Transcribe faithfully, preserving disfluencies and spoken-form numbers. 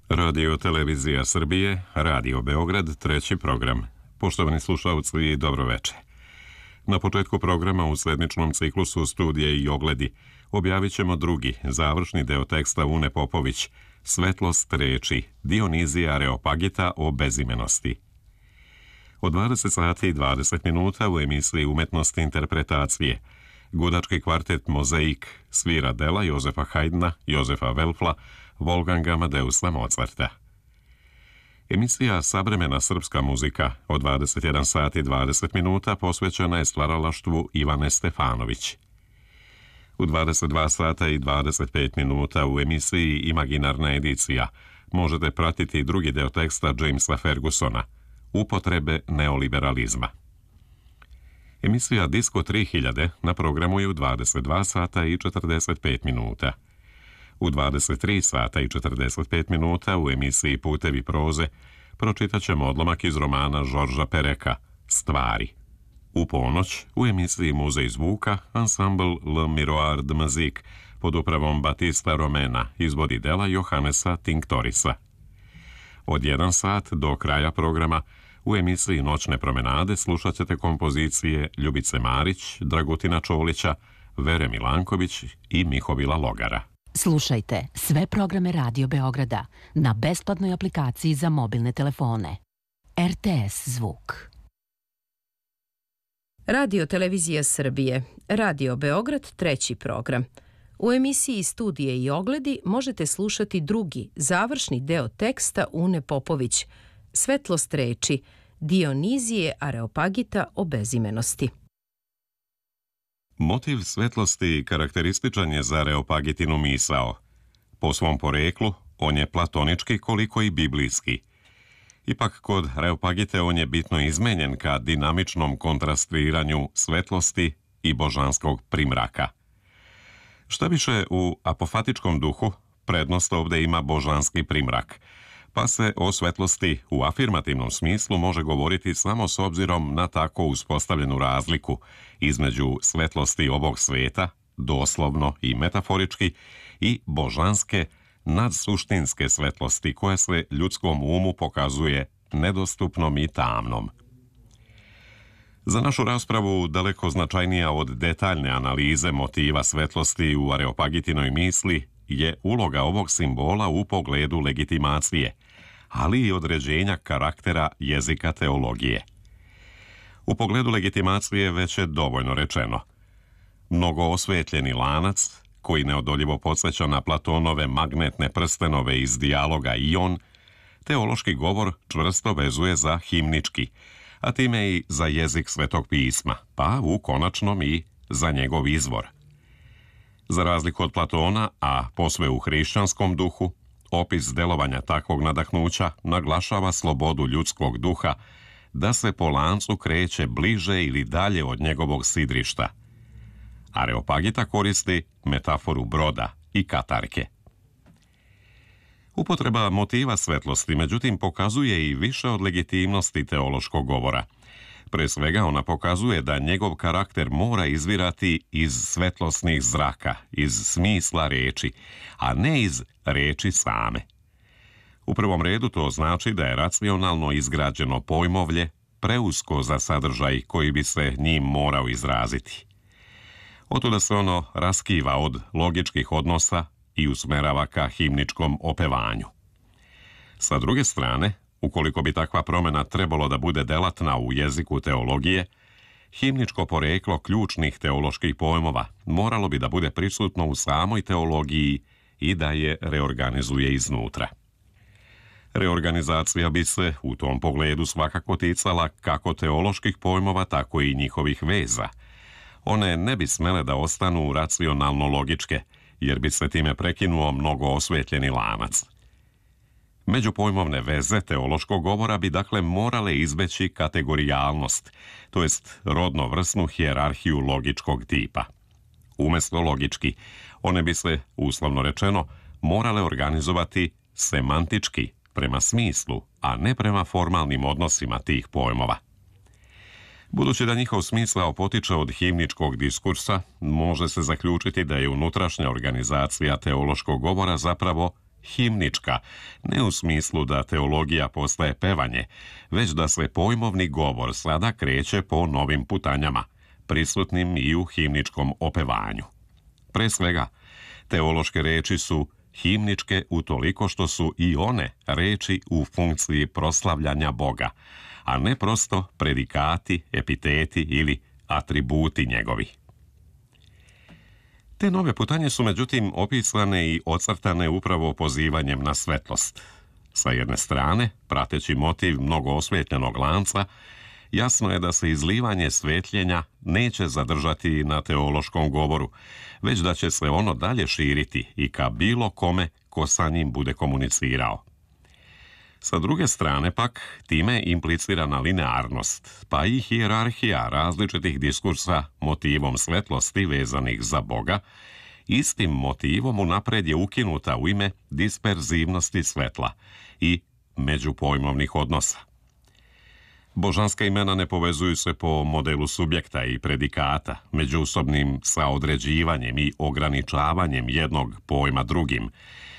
Radio Televizija Srbije, Radio Beograd, treći program. Poštovani slušalci, dobroveče. Na početku programa u sedmičnom ciklusu Studije i ogledi objavit ćemo drugi, završni deo teksta Une Popović, Svetlost reči, Dionizija Areopagita o bezimenosti. Od dvadeset sati i dvadeset minuta u emisiji Umetnosti interpretacije gudački kvartet Mozaik svira dela Jozefa Haydna, Jozefa Welfla, Wolfganga Amadeusa Mozarta. Emisija Savremena srpska muzika od dvadeset jedan sat i dvadeset minuta posvećena je stvaralaštvu Ivane Stefanović. U dvadeset dva sata i dvadeset pet minuta u emisiji Imaginarna edicija možete pratiti drugi deo teksta Jamesa Fergusona, Upotrebe neoliberalizma. Emisija Disko tri hiljade na programu je u dvadeset dva sata i četrdeset pet minuta. U dvadeset tri sata i četrdeset pet minuta u emisiji Putevi proze pročitat ćemo odlomak iz romana Žorža Pereka Stvari. U ponoć u emisiji Muzej zvuka ansambl Le Miroir de Musique pod upravom Batista Romena izvodi dela Johannesa Tinktorisa. Od jedan sat do kraja programa u emisiji Noćne promenade slušat ćete kompozicije Ljubice Marić, Dragutina Čolića, Vere Milanković i Mihovila Logara. Slušajte sve programe Radio Beograda na besplatnoj aplikaciji za mobilne telefone. R T S zvuk. Radio Televizija Srbije, Radio Beograd, treći program. U emisiji Studije i ogledi možete slušati drugi, završni deo teksta Une Popović, Svetlost reči, Dionizije Areopagita o bezimenosti. Motiv svetlosti karakterističan je za Areopagitinu misao. Po svom poreklu, on je platonički koliko i biblijski. Ipak kod Areopagite on je bitno izmenjen ka dinamičnom kontrastiranju svetlosti i božanskog primraka. Šta više, u apofatičkom duhu prednost ovde ima božanski primrak, pa se o svetlosti u afirmativnom smislu može govoriti samo s obzirom na tako uspostavljenu razliku između svetlosti ovog sveta, doslovno i metaforički, i božanske, nadsuštinske svetlosti koja se ljudskom umu pokazuje nedostupnom i tamnom. Za našu raspravu daleko značajnija od detaljne analize motiva svetlosti u Areopagitinoj misli je uloga ovog simbola u pogledu legitimacije, ali i određenja karaktera jezika teologije. U pogledu legitimacije već je dovoljno rečeno. Mnogo osvetljeni lanac, koji neodoljivo podsjeća na Platonove magnetne prstenove iz dijaloga Ion, teološki govor čvrsto vezuje za himnički, a time i za jezik Svetog pisma, pa u konačnom i za njegov izvor. Za razliku od Platona, a posve u hrišćanskom duhu, opis delovanja takvog nadahnuća naglašava slobodu ljudskog duha da se po lancu kreće bliže ili dalje od njegovog sidrišta. Areopagita koristi metaforu broda i katarke. Upotreba motiva svetlosti, međutim, pokazuje i više od legitimnosti teološkog govora. Pre svega ona pokazuje da njegov karakter mora izvirati iz svetlosnih zraka, iz smisla reči, a ne iz reči same. U prvom redu to znači da je racionalno izgrađeno pojmovlje preusko za sadržaj koji bi se njim morao izraziti. Otuda se ono raskiva od logičkih odnosa i usmerava ka himničkom opevanju. Sa druge strane, ukoliko bi takva promjena trebalo da bude delatna u jeziku teologije, himničko poreklo ključnih teoloških pojmova moralo bi da bude prisutno u samoj teologiji i da je reorganizuje iznutra. Reorganizacija bi se u tom pogledu svakako ticala kako teoloških pojmova, tako i njihovih veza. One ne bi smele da ostanu racionalno logičke, jer bi se time prekinuo mnogo osvetljeni lanac. Međupojmovne veze teološkog govora bi dakle morale izbeći kategorijalnost, to jest rodno-vrsnu hijerarhiju logičkog tipa. Umesto logički, one bi se, uslovno rečeno, morale organizovati semantički, prema smislu, a ne prema formalnim odnosima tih pojmova. Budući da njihov smisao potiče od himničkog diskursa, može se zaključiti da je unutrašnja organizacija teološkog govora zapravo himnička, ne u smislu da teologija postaje pevanje, već da se pojmovni govor sada kreće po novim putanjama, prisutnim i u himničkom opevanju. Pre svega, teološke reči su himničke utoliko što su i one reči u funkciji proslavljanja Boga, a ne prosto predikati, epiteti ili atributi njegovi. Te nove putanje su međutim opisane i ocrtane upravo pozivanjem na svetlost. Sa jedne strane, prateći motiv mnogo osvetljenog lanca, jasno je da se izlivanje svetljenja neće zadržati na teološkom govoru, već da će se ono dalje širiti i ka bilo kome ko sa njim bude komunicirao. Sa druge strane pak, time je implicirana linearnost, pa i hijerarhija različitih diskursa motivom svetlosti vezanih za Boga, istim motivom unapred je ukinuta u ime disperzivnosti svetla i međupojmovnih odnosa. Božanska imena ne povezuju se po modelu subjekta i predikata, međusobnim saodređivanjem i ograničavanjem jednog pojma drugim,